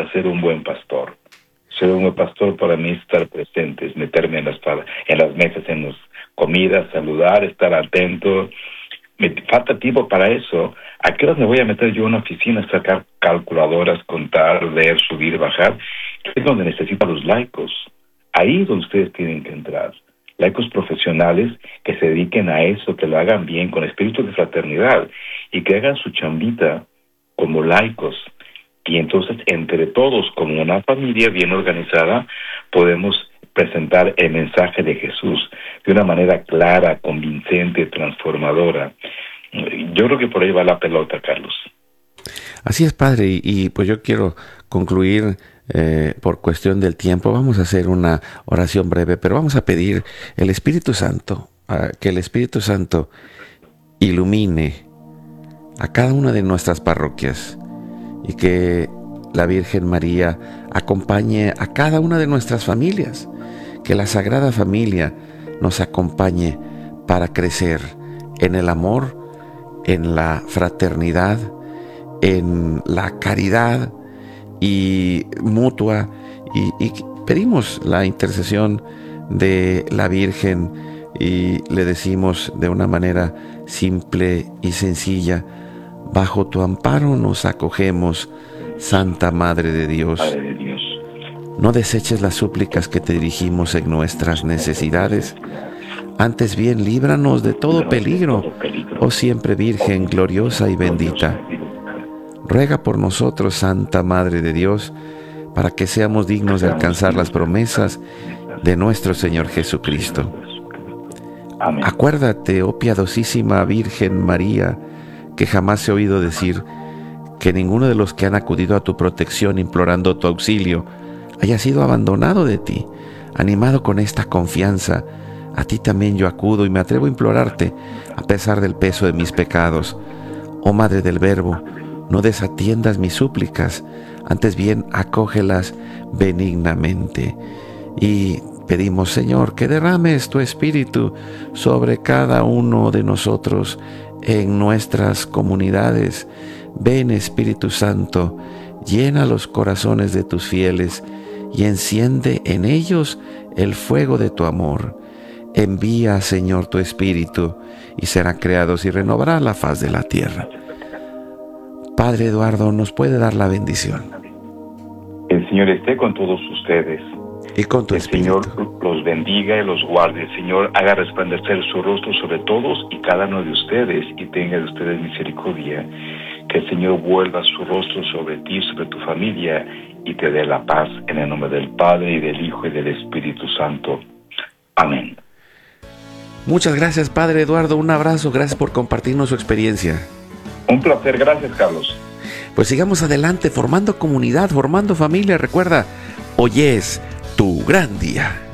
para ser un buen pastor. Ser un buen pastor para mí es estar presente, es meterme en las mesas, en las comidas, saludar, estar atento. Me falta tiempo para eso. ¿A qué horas me voy a meter yo en una oficina, sacar calculadoras, contar, leer, subir, bajar? Es donde necesito a los laicos. Ahí es donde ustedes tienen que entrar. Laicos profesionales que se dediquen a eso, que lo hagan bien, con espíritu de fraternidad, y que hagan su chambita como laicos. Y entonces, entre todos, como una familia bien organizada, podemos presentar el mensaje de Jesús de una manera clara, convincente, transformadora. Yo creo que por ahí va la pelota, Carlos. Así es, padre, y pues yo quiero concluir por cuestión del tiempo. Vamos a hacer una oración breve, pero vamos a pedir el Espíritu Santo, que el Espíritu Santo ilumine a cada una de nuestras parroquias y que la Virgen María acompañe a cada una de nuestras familias, que la Sagrada Familia nos acompañe para crecer en el amor, en la fraternidad, en la caridad y mutua, y pedimos la intercesión de la Virgen y le decimos de una manera simple y sencilla: bajo tu amparo nos acogemos, Santa Madre de Dios. Padre de Dios, No deseches las súplicas que te dirigimos en nuestras necesidades. Antes bien, líbranos de todo peligro, oh siempre Virgen gloriosa y bendita. Ruega por nosotros, Santa Madre de Dios, para que seamos dignos de alcanzar las promesas de nuestro Señor Jesucristo. amén. Acuérdate, oh piadosísima Virgen María, que jamás he oído decir que ninguno de los que han acudido a tu protección implorando tu auxilio haya sido abandonado de ti. Animado con esta confianza, a ti también yo acudo y me atrevo a implorarte, a pesar del peso de mis pecados. Oh Madre del Verbo, no desatiendas mis súplicas, antes bien acógelas benignamente. Y pedimos, Señor, que derrames tu Espíritu sobre cada uno de nosotros en nuestras comunidades. Ven, Espíritu Santo, llena los corazones de tus fieles y enciende en ellos el fuego de tu amor. Envía, Señor, tu Espíritu, y serán creados y renovará la faz de la tierra. Padre Eduardo, ¿nos puede dar la bendición? El Señor esté con todos ustedes. Y con tu El Espíritu. Señor los bendiga y los guarde. El Señor haga resplandecer su rostro sobre todos y cada uno de ustedes y tenga de ustedes misericordia. Que el Señor vuelva su rostro sobre ti, sobre tu familia y te dé la paz en el nombre del Padre y del Hijo y del Espíritu Santo. Amén. Muchas gracias, Padre Eduardo. Un abrazo. Gracias por compartirnos su experiencia. Un placer. Gracias, Carlos. Pues sigamos adelante, formando comunidad, formando familia. Recuerda, hoy es tu gran día.